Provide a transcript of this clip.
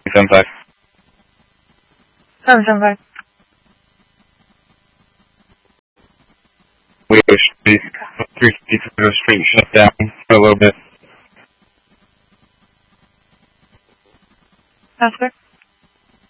375. 775. We wish the 350 street shut down for a little bit. Oscar.